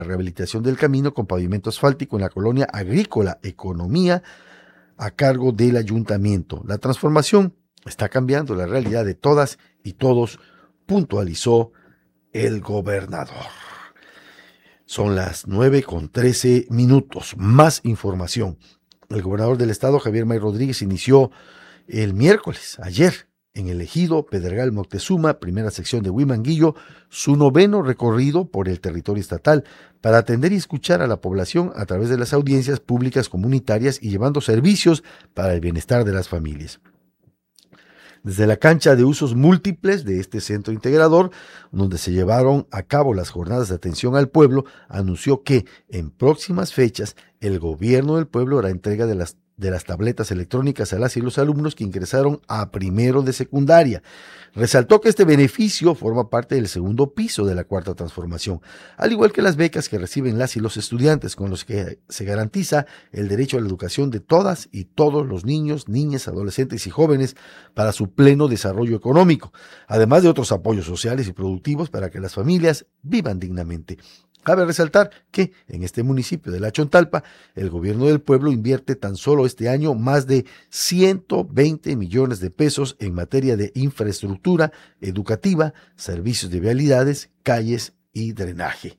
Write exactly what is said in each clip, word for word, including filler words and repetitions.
la rehabilitación del camino con pavimento asfáltico en la colonia agrícola Economía a cargo del ayuntamiento. La transformación está cambiando la realidad de todas y todos, puntualizó el gobernador. Son las nueve con trece minutos. Más información. El gobernador del estado, Javier May Rodríguez, inició el miércoles, ayer, en el ejido Pedregal Moctezuma, primera sección de Huimanguillo, su noveno recorrido por el territorio estatal para atender y escuchar a la población a través de las audiencias públicas comunitarias y llevando servicios para el bienestar de las familias. Desde la cancha de usos múltiples de este centro integrador, donde se llevaron a cabo las jornadas de atención al pueblo, anunció que en próximas fechas el gobierno del pueblo hará entrega de las de las tabletas electrónicas a las y los alumnos que ingresaron a primero de secundaria. Resaltó que este beneficio forma parte del segundo piso de la cuarta transformación, al igual que las becas que reciben las y los estudiantes, con los que se garantiza el derecho a la educación de todas y todos los niños, niñas, adolescentes y jóvenes para su pleno desarrollo económico, además de otros apoyos sociales y productivos para que las familias vivan dignamente. Cabe resaltar que en este municipio de La Chontalpa, el gobierno del pueblo invierte tan solo este año más de ciento veinte millones de pesos en materia de infraestructura educativa, servicios de vialidades, calles y drenaje.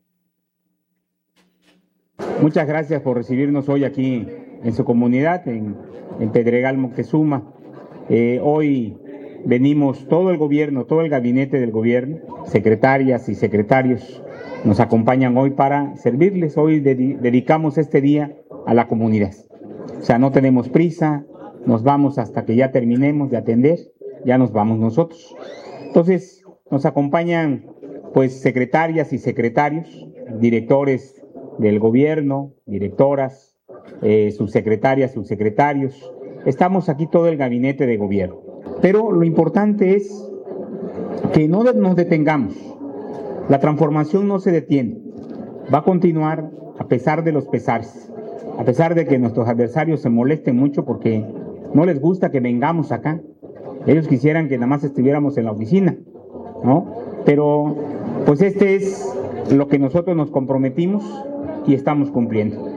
Muchas gracias por recibirnos hoy aquí en su comunidad, en, en Pedregal Moctezuma. Eh, hoy venimos todo el gobierno, todo el gabinete del gobierno, secretarias y secretarios, nos acompañan hoy para servirles. Hoy ded- dedicamos este día a la comunidad. O sea, no tenemos prisa, nos vamos hasta que ya terminemos de atender, ya nos vamos nosotros. Entonces, nos acompañan pues secretarias y secretarios, directores del gobierno, directoras, eh, subsecretarias, subsecretarios. Estamos aquí todo el gabinete de gobierno. Pero lo importante es que no nos detengamos. La transformación no se detiene, va a continuar a pesar de los pesares, a pesar de que nuestros adversarios se molesten mucho porque no les gusta que vengamos acá. Ellos quisieran que nada más estuviéramos en la oficina, ¿no? Pero pues este es lo que nosotros nos comprometimos y estamos cumpliendo.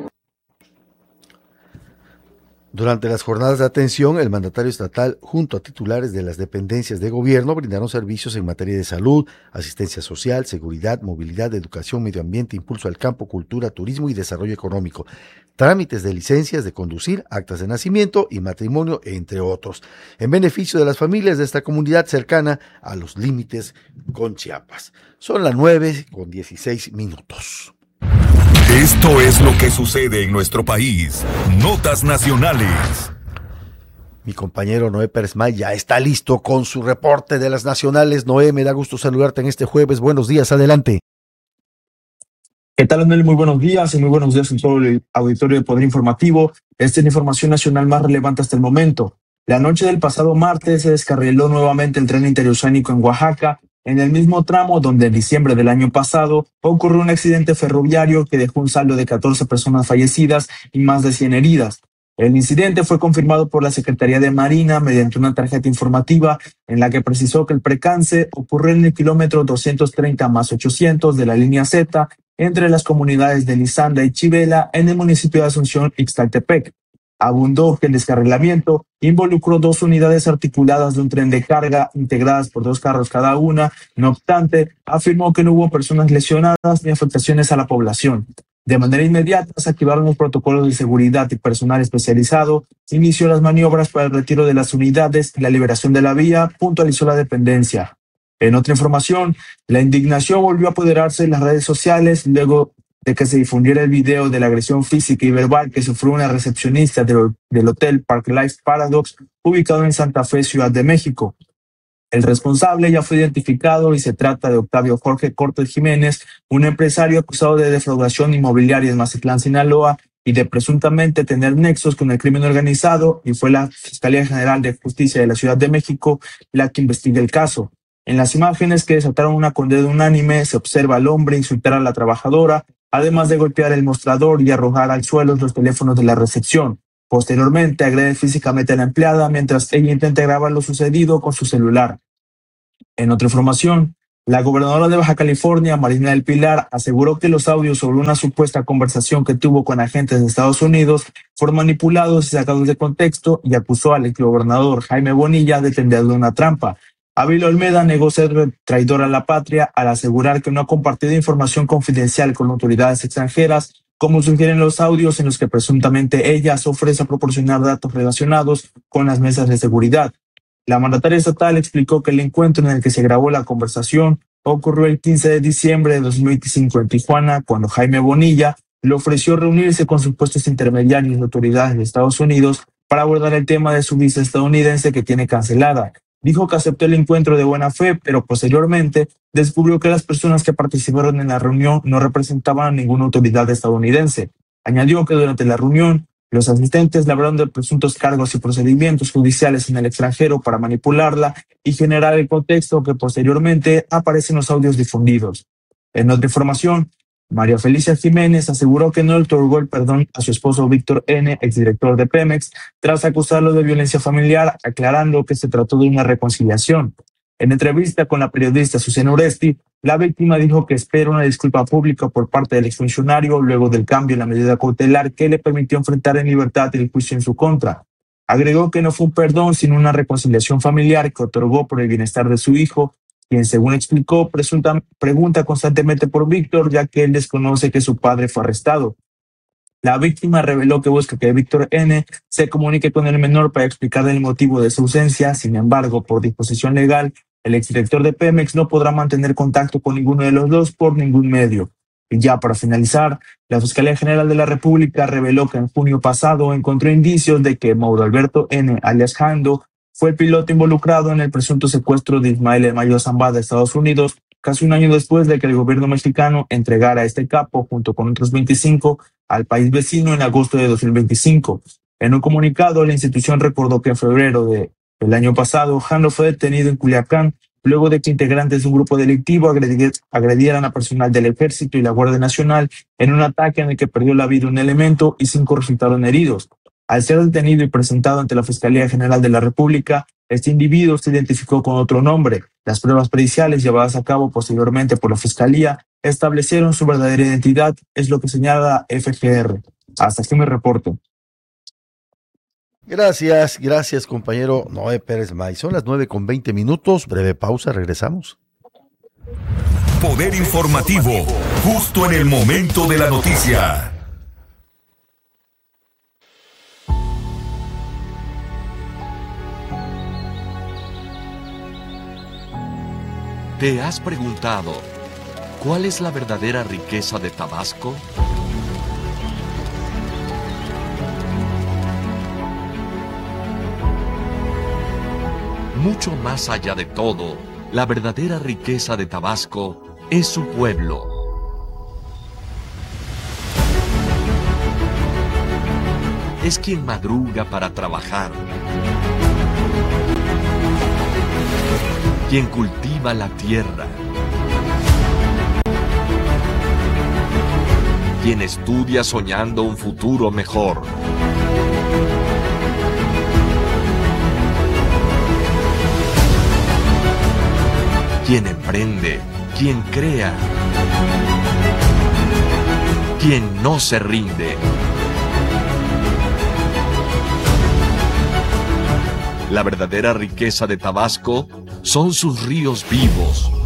Durante las jornadas de atención, el mandatario estatal, junto a titulares de las dependencias de gobierno, brindaron servicios en materia de salud, asistencia social, seguridad, movilidad, educación, medio ambiente, impulso al campo, cultura, turismo y desarrollo económico, trámites de licencias de conducir, actas de nacimiento y matrimonio, entre otros, en beneficio de las familias de esta comunidad cercana a los límites con Chiapas. Son las nueve con dieciséis minutos. Esto es lo que sucede en nuestro país. Notas nacionales. Mi compañero Noé Pérez May ya está listo con su reporte de las nacionales. Noé, me da gusto saludarte en este jueves. Buenos días, adelante. ¿Qué tal, Anel? Muy buenos días y muy buenos días en todo el auditorio de Poder Informativo. Esta es la información nacional más relevante hasta el momento. La noche del pasado martes se descarriló nuevamente el tren interoceánico en Oaxaca, en el mismo tramo donde en diciembre del año pasado ocurrió un accidente ferroviario que dejó un saldo de catorce personas fallecidas y más de cien heridas. El incidente fue confirmado por la Secretaría de Marina mediante una tarjeta informativa en la que precisó que el percance ocurrió en el kilómetro doscientos treinta más ochocientos de la línea Z entre las comunidades de Lizanda y Chivela en el municipio de Asunción, Ixtaltepec. Abundó que el descarrilamiento involucró dos unidades articuladas de un tren de carga integradas por dos carros cada una. No obstante, afirmó que no hubo personas lesionadas ni afectaciones a la población. De manera inmediata se activaron los protocolos de seguridad y personal especializado, inició las maniobras para el retiro de las unidades y la liberación de la vía, puntualizó la dependencia. En otra información, la indignación volvió a apoderarse de las redes sociales luego de que se difundiera el video de la agresión física y verbal que sufrió una recepcionista del, del hotel Park Life Paradox, ubicado en Santa Fe, Ciudad de México. El responsable ya fue identificado y se trata de Octavio Jorge Cortés Jiménez, un empresario acusado de defraudación inmobiliaria en Mazatlán, Sinaloa, y de presuntamente tener nexos con el crimen organizado, y fue la Fiscalía General de Justicia de la Ciudad de México la que investiga el caso. En las imágenes que desataron una condena unánime se observa al hombre insultar a la trabajadora, además de golpear el mostrador y arrojar al suelo los teléfonos de la recepción. Posteriormente agrede físicamente a la empleada mientras ella intenta grabar lo sucedido con su celular. En otra información, La gobernadora de Baja California, Marina del Pilar, aseguró que los audios sobre una supuesta conversación que tuvo con agentes de Estados Unidos fueron manipulados y sacados de contexto y acusó al exgobernador Jaime Bonilla de tenderle una trampa. Ávila Olmeda negó ser traidor a la patria al asegurar que no ha compartido información confidencial con autoridades extranjeras, como sugieren los audios en los que presuntamente ella se ofrece a proporcionar datos relacionados con las mesas de seguridad. La mandataria estatal explicó que el encuentro en el que se grabó la conversación ocurrió el quince de diciembre de dos mil veinticinco en Tijuana, cuando Jaime Bonilla le ofreció reunirse con supuestos intermediarios de autoridades de Estados Unidos para abordar el tema de su visa estadounidense que tiene cancelada. Dijo que aceptó el encuentro de buena fe, pero posteriormente descubrió que las personas que participaron en la reunión no representaban a ninguna autoridad estadounidense. Añadió que durante la reunión, los asistentes le hablaron de presuntos cargos y procedimientos judiciales en el extranjero para manipularla y generar el contexto que posteriormente aparece en los audios difundidos. En otra información, María Felicia Jiménez aseguró que no le otorgó el perdón a su esposo Víctor N., exdirector de Pemex, tras acusarlo de violencia familiar, aclarando que se trató de una reconciliación. En entrevista con la periodista Susana Uresti, la víctima dijo que espera una disculpa pública por parte del exfuncionario luego del cambio en la medida cautelar que le permitió enfrentar en libertad el juicio en su contra. Agregó que no fue un perdón, sino una reconciliación familiar que otorgó por el bienestar de su hijo, quien, según explicó, presunta, pregunta constantemente por Víctor, ya que él desconoce que su padre fue arrestado. La víctima reveló que busca que Víctor N. se comunique con el menor para explicarle el motivo de su ausencia. Sin embargo, por disposición legal, el exdirector de Pemex no podrá mantener contacto con ninguno de los dos por ningún medio. Y ya para finalizar, la Fiscalía General de la República reveló que en junio pasado encontró indicios de que Mauro Alberto N., alias Jando, fue el piloto involucrado en el presunto secuestro de Ismael El Mayo Zambada de Estados Unidos, casi un año después de que el gobierno mexicano entregara a este capo, junto con otros veinticinco, al país vecino en agosto de dos mil veinticinco. En un comunicado, la institución recordó que en febrero de El año pasado, Jando fue detenido en Culiacán luego de que integrantes de un grupo delictivo agredieran a personal del Ejército y la Guardia Nacional en un ataque en el que perdió la vida un elemento y cinco resultaron heridos. Al ser detenido y presentado ante la Fiscalía General de la República, este individuo se identificó con otro nombre. Las pruebas periciales llevadas a cabo posteriormente por la Fiscalía establecieron su verdadera identidad, es lo que señala F G R. Hasta aquí mi reporte. Gracias, gracias compañero Noé Pérez May. Son las nueve con veinte minutos, breve pausa, regresamos. Poder informativo, justo en el momento de la noticia. ¿Te has preguntado cuál es la verdadera riqueza de Tabasco? Mucho más allá de todo, la verdadera riqueza de Tabasco es su pueblo. Es quien madruga para trabajar, quien cultiva la tierra, quien estudia soñando un futuro mejor. Quien emprende, quien crea, quien no se rinde. La verdadera riqueza de Tabasco son sus ríos vivos,